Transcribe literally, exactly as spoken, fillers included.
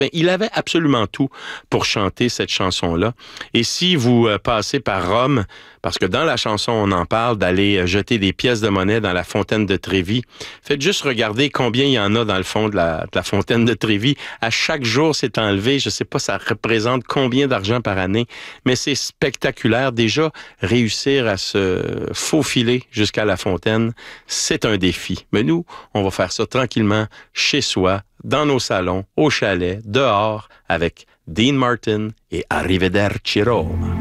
Ben, il avait absolument tout pour chanter cette chanson-là. Et si vous euh, passez par Rome, parce que dans la chanson, on en parle d'aller euh, jeter des pièces de monnaie dans la fontaine de Trévi, faites juste regarder combien il y en a dans le fond de la, de la fontaine de Trévi. À chaque jour, c'est enlevé. Je sais pas, ça représente combien d'argent par année, mais c'est spectaculaire. Déjà, réussir à se faufiler jusqu'à la fontaine, c'est un défi. Mais nous, on va faire ça tranquillement, chez soi, dans nos salons, au chalet, dehors, avec Dean Martin et Arrivederci Roma.